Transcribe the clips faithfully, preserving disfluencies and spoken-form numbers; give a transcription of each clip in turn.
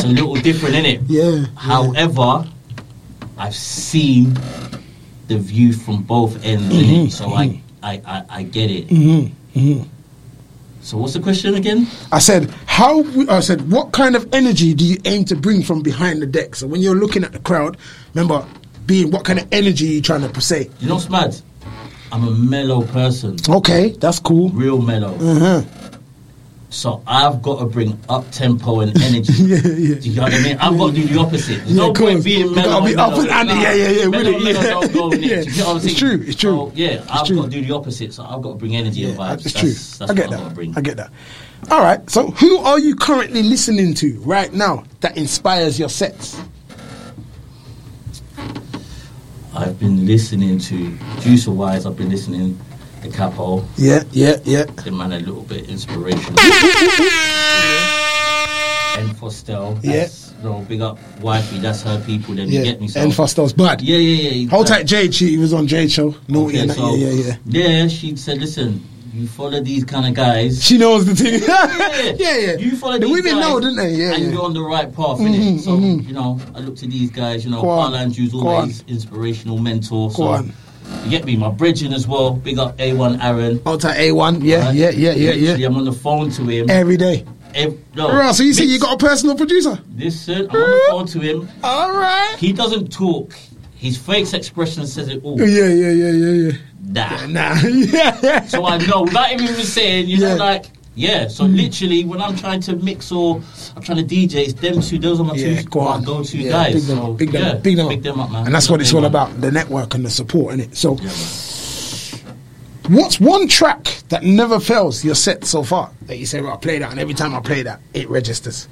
a little different, innit? Yeah. However, I've seen the view from both ends, Mm-hmm, innit? So mm-hmm. I, I, I, I get it. Mm-hmm, mm-hmm. So what's the question again? I said, how? I said, what kind of energy do you aim to bring from behind the deck? So when you're looking at the crowd, remember, being what kind of energy are you trying to say? You know what's mad? I'm a mellow person. Okay, that's cool. Real mellow. Uh-huh. So I've got to bring up tempo and energy. yeah, yeah. Do you know what I mean? I've yeah, got to do the opposite. There's yeah, no point being you mellow. gotta be mellow. up and under. Nah, Yeah, yeah, yeah. Mellow, with mellow, it, yeah. don't go in it. yeah. Do you know what I'm saying? It's true. It's true. So, yeah, it's I've true. got to do the opposite. So I've got to bring energy Yeah, and vibes. it's That's, true. That's I get what I've got to that. bring. I get that. All right. So who are you currently listening to right now that inspires your sets? I've been listening to Juicer Wise. I've been listening to Capo. Yeah, yeah, yeah. The man a little bit inspirational. And Fostel. Yeah. You know, big up wifey. That's her people. Then Yeah. you get me. So, And Fostel's bad. Yeah, yeah, yeah. Hold tight, Jade. She was on Jade show. No, Okay, yeah, so, yeah, yeah, yeah. Yeah, she said, listen, you follow these kind of guys. She knows the thing. yeah, yeah, yeah. You follow the these women guys, know, didn't they? Yeah, and yeah. you're on the right path, Mhm, innit? So, mhm. you know, I look to these guys, you know, Go on. Carl Andrews, Go always inspirational mentor. Go So, on. you get me? My bridging as well. Big up A one Aaron. Hold tight, A one. Yeah, Right? yeah, yeah, yeah, Literally, yeah. I'm on the phone to him. Every day. Ev- no, Right, so you see, mix- you got a personal producer. Listen, I'm on the phone to him. All right. He doesn't talk. His face expression says it all. Yeah, yeah, yeah, yeah, yeah. Nah. Nah, yeah, yeah. So I know, without him even saying, you Yeah. know, like, yeah. So literally, when I'm trying to mix or I'm trying to D J, it's them two, those are my Yeah, two go my on. go-to Yeah, guys. big them, so, big them, yeah, big them, big them up, man. And that's Big what up it's all A one. about, the network and the support, innit? So, Yeah, man. what's one track that never fails your set so far? That you say, well, I play that, and every time I play that, it registers.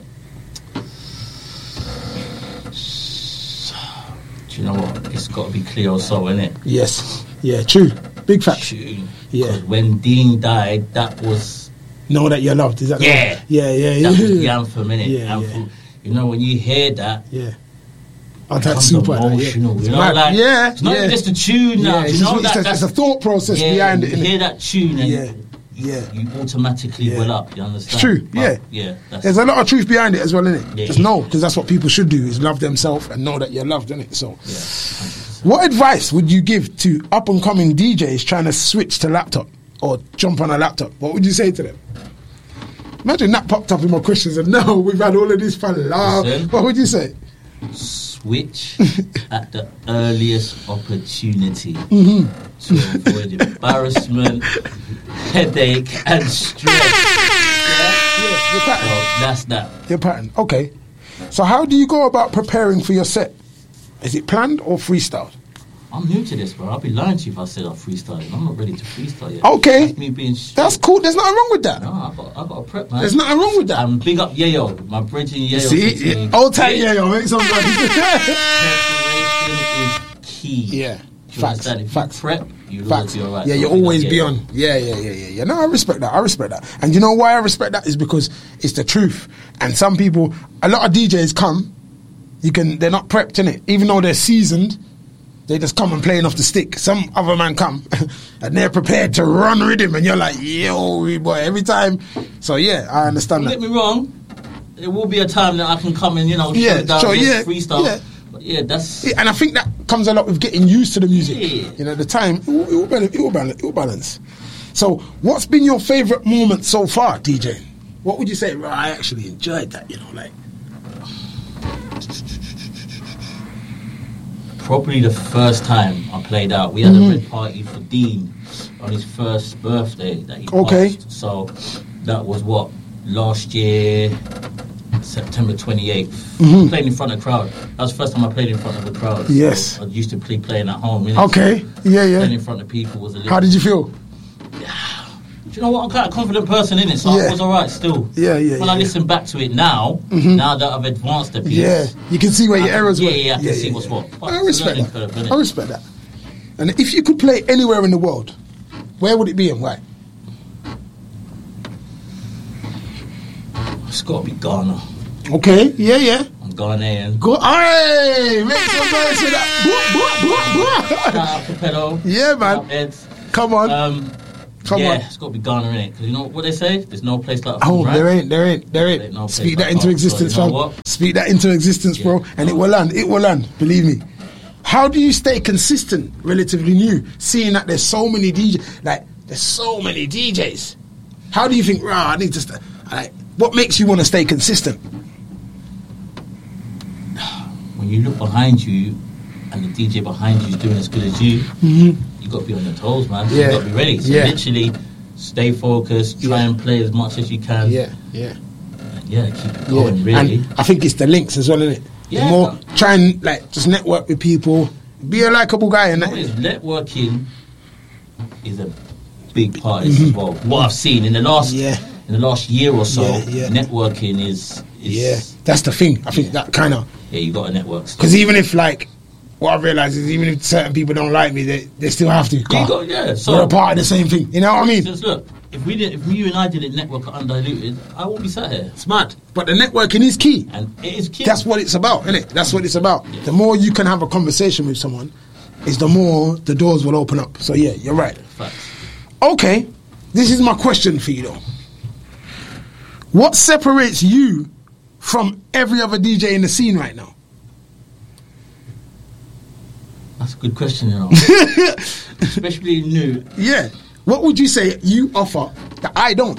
Do you know what? It's got to be Cleo Soul, innit? Yes. Yeah, true. Big fact. Tune. Yeah. 'Cause when Dean died, that was Know that you're loved. Is that the Yeah. one? Yeah, yeah, yeah. that was the yeah. anthem, innit? Yeah, Anthem. You know, when you hear that, Yeah. On that becomes super. like that, emotional. Yeah. You know, Mad. like yeah. it's not yeah. even just the tune now. Yeah, do it's, you know just, that? it's, a, That's it's a thought process yeah, behind it. you innit? hear that tune and Yeah. Yeah. you automatically Yeah. well up. You understand? It's true, But, yeah. yeah. That's, There's a lot of truth behind it as well, innit? Yeah. Just know, because that's what people should do, is love themselves and know that you're loved, innit? So, yeah, one hundred percent. what advice would you give to up-and-coming D Js trying to switch to laptop or jump on a laptop? What would you say to them? Imagine that popped up in my questions and now we've had all of this fun laugh. Listen. What would you say? Switch at the earliest opportunity Mm-hmm. to avoid embarrassment, headache, and stress. Yeah? Yeah, your So pattern. that's that. Your pattern. Okay. So how do you go about preparing for your set? Is it planned or freestyled? I'm new to this, bro. I'll be lying to you if I said I'm freestyling. I'm not ready to freestyle yet. Okay. That's me being straight. That's cool. There's nothing wrong with that. No, I got, I got a prep, man. There's nothing wrong with that. And big up Yayo, my bridging Yayo. said to See? me, Old tight, yeah, yo, make some Preparation is key. Yeah. Do you Facts. understand? If Facts. you prep, you'll Facts. always be alright. Yeah, So you'll big up always be Yayo. on. Yeah, yeah, yeah, yeah, yeah. No, I respect that. I respect that. And you know why I respect that is because it's the truth. And some people, a lot of D Js come, you can, they're not prepped in it, even though they're seasoned. They just come and playing off the stick. Some other man come and they're prepared to run rhythm, and you're like, yo, boy, every time. So yeah, I understand Don't that. get me wrong. There will be a time that I can come and you know Yeah, shut it down, sure, just yeah, freestyle. yeah. But yeah, that's Yeah, and I think that comes a lot with getting used to the music. Yeah. You know, the time, it will, it will balance, it will balance, it will balance. So, what's been your favourite moment so far, DJing? What would you say? Well, I actually enjoyed that, you know, like. probably the first time I played out. We had Mhm. a red party for Dean on his first birthday that he Okay. passed. So that was what, last year, September twenty-eighth. Mhm. Playing in front of a crowd. That was the first time I played in front of a crowd. Yes. So I used to play playing at home. innit? Okay, yeah, Playing yeah. in front of people was a little. How did you feel? Do you know what? I'm quite a confident person in it, so Yeah. I was alright still. Yeah, yeah, When yeah. I listen back to it now, Mhm. now that I've advanced a piece, Yeah, you can see where your I- errors yeah, were. yeah, I can see what's what. But I it's a respect learning that. curve, innit? I respect that. And if you could play anywhere in the world, where would it be and why? It's got to be Ghana. Okay, yeah, yeah. I'm Ghanaian. Go, hey, make some noise for that. Blah, blah, blah, blah. Shout out to Pedo. Yeah, man. Shout out Eds. Come on. Um, Come yeah, on. it's got to be Ghana in it. Because you know what they say? There's no place like Oh, home, right? there ain't, there ain't, there ain't. Ain't no place Speak like that into home. existence, So, you know fam. what? Speak that into existence, Yeah. bro, and it will land. It will land. Believe me. How do you stay consistent, relatively new, seeing that there's so many D Js? Like, there's so many D Js. How do you think? Rah, I need to. St-. Like, what makes you want to stay consistent? When you look behind you, and the D J behind you is doing as good as you, Mm-hmm. you got to be on your toes, man. Yeah. You got to be ready. So Yeah. literally, stay focused. Try Yeah. and play as much as you can. Yeah, yeah. And yeah, keep it going. Yeah. Really. And I think it's the links as well, isn't it? The Yeah. more try and like just network with people, be a likable guy, and You know, that. is networking is a big part of this as well. What I've seen in the last Mm-hmm. Yeah. in the last year or so, Yeah, yeah. networking is, is Yeah, that's the thing. I think that kind of yeah, you got to network. because even if like what I realize is even if certain people don't like me, they they still have to. You 'cause got, yeah, we're so a part of the same thing. You know what I mean? just look, if we didn't, if you and I didn't network at Undiluted, I won't be sat here. It's mad, but the networking is key. And it is key. That's what it's about, isn't it? That's what it's about. The more you can have a conversation with someone, is the more the doors will open up. So yeah, you're right. Facts. Okay, this is my question for you though. What separates you from every other D J in the scene right now? That's a good question, you know. Especially new. Yeah. What would you say you offer that I don't?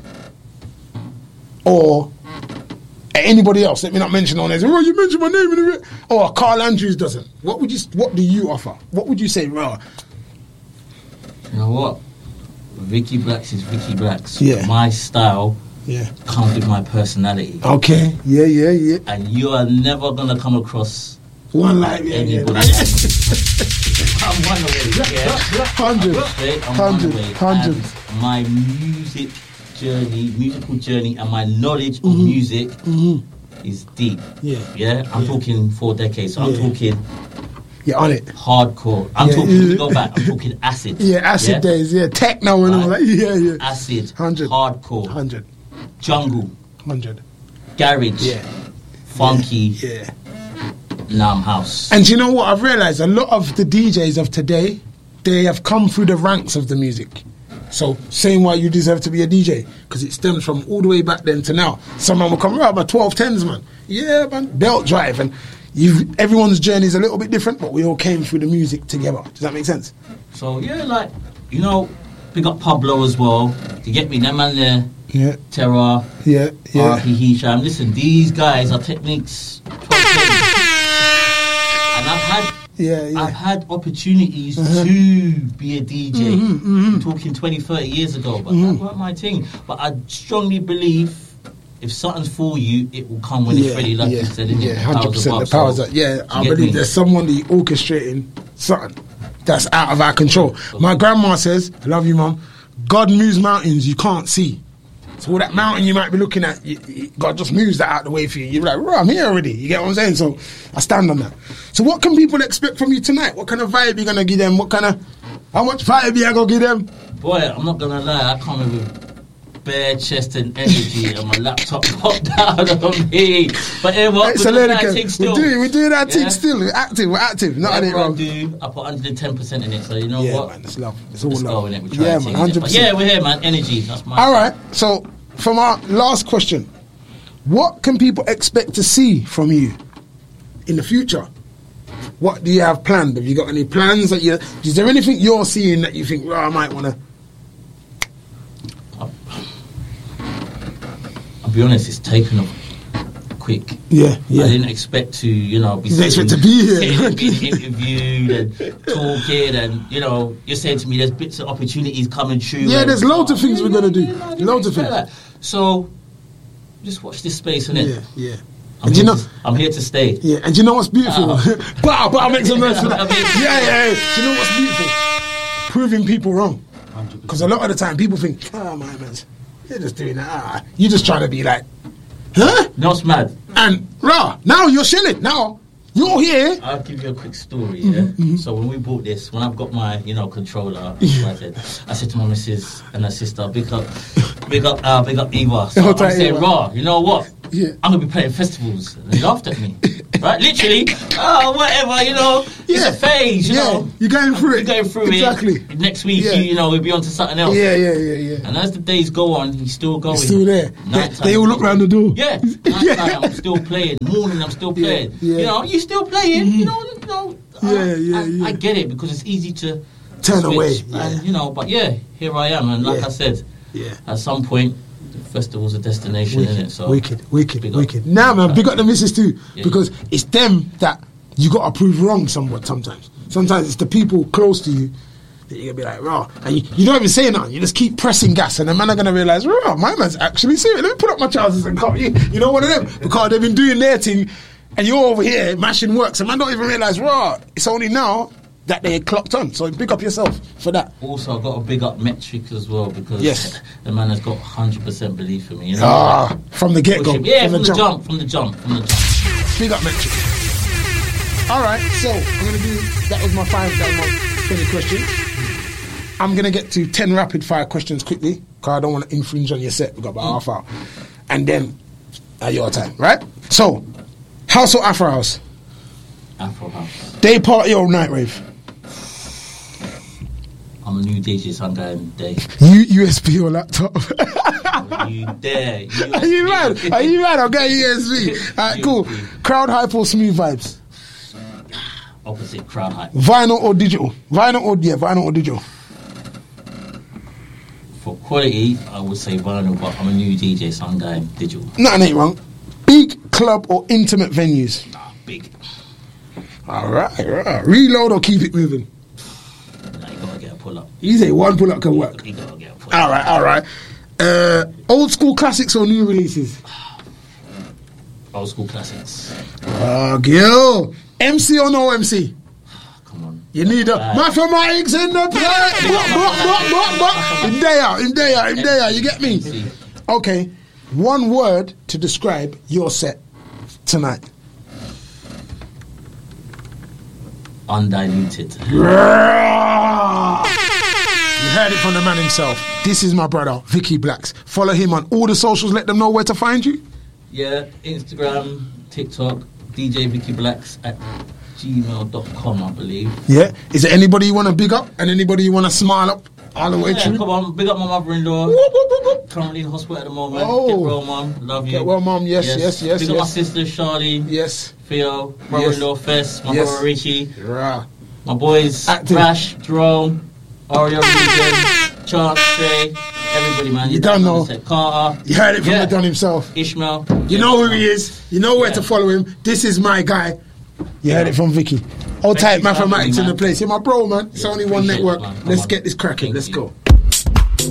Or anybody else? Let me not mention on this. Oh, you mentioned my name in it. Or Carl Andrews doesn't. What would you? What do you offer? What would you say? Well, You know what? Vicky Blacks is Vicky Blacks. Yeah. My style yeah. comes with my personality. Okay. Yeah, yeah, yeah. And you are never going to come across One life. Yeah, anybody yeah. like me. I'm one away, yeah. Hundred. Straight, I'm Hundred. one away. Hundred. And my music journey, musical journey, and my knowledge Mm-hmm. of music is deep. Yeah. Yeah, I'm Yeah. talking four decades. So I'm Yeah. talking Yeah, on it. hardcore. I'm Yeah, talking, yeah. let me go back, I'm talking acid. Yeah, acid days. Yeah, techno and all that. Right. Yeah, yeah. Acid, Hundred. hardcore, Hundred. jungle, Hundred. garage, Yeah. funky, Yeah. Nam house. And you know what? I've realised a lot of the D Js of today, they have come through the ranks of the music. So, saying why you deserve to be a D J, because it stems from all the way back then to now. Someone will come, right, my twelve tens, man. Yeah, man, belt drive. And you've, everyone's journey is a little bit different, but we all came through the music together. Does that make sense? So yeah, like, you know, big up Pablo as well. You get me? That man there, Yeah, Terra, yeah, yeah. R P Hisham. Listen, these guys are techniques. And I've had Yeah, yeah. I've had opportunities Uh-huh. to be a D J. Mm-hmm, I'm talking twenty, thirty years ago, but that weren't my thing. But I strongly believe if something's for you, it will come when yeah, it's ready, like yeah, you said, innit? yeah, The hundred powers percent. above. The powers So, up. Yeah, you I get believe me? there's someone that orchestrating something that's out of our control. My grandma says, "I love you, mum. God moves mountains you can't see. So all that mountain you might be looking at, you, you, God just moves that out of the way for you. You're like, right, I'm here already. You get what I'm saying? So I stand on that. So what can people expect from you tonight? What kind of vibe you gonna give them? What kind of, how much vibe you gonna give them? Boy, I'm not gonna lie, I come in with bare chest and energy, and my laptop popped down on me. But hey, what? It's We're doing that Celerica. thing We're still. doing, we're doing that Yeah? thing still. We're active. We're active. Not in it Whatever I wrong. do, I put one hundred ten percent in it. So you know Yeah, what? man, it's love. It's all Let's love. go in it. We try Yeah, and man, take it. hundred But yeah, percent. we're here, man. Energy. That's my. All right. So, from our last question, what can people expect to see from you in the future? What do you have planned? Have you got any plans that you? Is there anything you're seeing that you think, well, I might want to? I'll be honest, it's taken off quick. Yeah, yeah. I didn't expect to, you know, be You didn't sitting- expect to be here. sitting and being interviewed and talking, and you know, you're saying to me, there's bits of opportunities coming true. Yeah, and- there's loads of things we're gonna do. yeah, no, I didn't Loads of expect things. that. So, just watch this space, innit? Yeah, yeah. I'm, And here you know, to, I'm here to stay. yeah, and do you know what's beautiful? Uh-oh. but but I'll make some noise for that. I mean- Yeah, yeah, yeah. Do you know what's beautiful? Proving people wrong. Because a lot of the time people think, oh my man, you're just doing that. Ah. You're just trying to be like, huh? No, it's mad. And rah, now you're chilling. Now you're here. I'll give you a quick story. Yeah. Mm-hmm, So when we bought this, when I've got my, you know, controller, I said, I said to my missus and her sister, big up, big up, uh, big up Eva. So Oh, I'm thank saying, Eva. raw. You know what? Yeah. I'm gonna be playing festivals. And they laughed at me. Right? Literally, oh, whatever, you know, it's Yeah. a phase, you Yeah. know. You're going through You're it. going through Exactly. it. Next week, Yeah. you, you know, we'll be on to something else. Yeah, yeah, yeah, yeah. And as the days go on, he's still going. He's still there. They, Nighttime, they all look round the door. Yeah, Yeah. nighttime, I'm still playing. Morning, I'm still playing. Yeah, yeah. You know, you still playing. You know, you know. Yeah, uh, yeah, I, yeah. I get it because it's easy to Turn switch. away, yeah. And you know, but yeah, here I am, and like Yeah. I said, Yeah. at some point, the festival's a destination, isn't it? So Wicked, wicked, big up. wicked. Nah, man, big up the missus too, Yeah. because it's them that you got to prove wrong somewhat. Sometimes, sometimes it's the people close to you that you're gonna be like, raw, and you, you don't even say nothing. You just keep pressing gas, and the man are gonna realize, raw, my man's actually serious. Let me put up my trousers and come. You, you know, one of them, because they've been doing their thing, and you're over here mashing works, and man don't even realize, raw. It's only now that they clocked on. So big up yourself for that. Also, I've got a big up metric as well because Yes. the man has got one hundred percent belief in me. You know? Ah, from the get Push go, him. Yeah, from, the jump. from the jump, from the jump. Big up metric. All right, so I'm gonna do. That was my five. That was my twenty questions. I'm gonna get to ten rapid fire questions quickly because I don't want to infringe on your set. We've got about half hour, and then at your time, right? So, house or Afro house? Afro house. Day party or night rave? I'm a new D J, so I'm going day. U- USB or laptop? You dare? You Are you mad? Are you mad? I'll get U S B. All right, cool. Crowd hype or smooth vibes? Opposite crowd hype. Vinyl or digital? Vinyl or yeah, vinyl or digital? For quality, I would say vinyl, but I'm a new D J, so I'm going digital. Nothing ain't wrong. Big club or intimate venues? Nah, big. All right, all right. Reload or keep it moving? Nah, you gotta get a pull up. You say one pull up can work. You gotta get a pull up. All right, all right. Uh, old school classics or new releases? Old school classics. Oh, girl. M C or no M C? Come on. You need a Uh, mathematics in the play. Blah, blah, blah, blah, blah. In there, in there, in there. You get me? See, Okay. One word to describe your set tonight. undiluted. You heard it from the man himself. This is my brother, Vicky Blacks. Follow him on all the socials. Let them know where to find you. Yeah, Instagram, TikTok, D J Vicky Blacks at gmail dot com, I believe. Yeah. Is there anybody you want to big up and anybody you want to smile up all the way Yeah, through? come on, big up my mother-in-law. Whoop, whoop, whoop, whoop. Currently in hospital at the moment. Oh. Get well, mum. Love you. Get well, mum. Yes, yes, yes, Big up yes. my sister, Charlie. Yes. Theo, brother-in-law, Fess, my Yes. brother Richie, Rah. my boys, Active. Rash, Jerome, Oreo, Regan, Chance, Trey, everybody, man. You don't know. Said Carter, You heard it from Yeah. the Don himself. Ishmael. You Yeah. know who he is. You know where Yeah. to follow him. This is my guy. You heard it from Vicky. All Thank tight you for having mathematics me, in the man. place. You're my bro, man. It's Yeah, only one appreciate network. it, man. Come Let's on. get this cracking. Thank Let's you. go.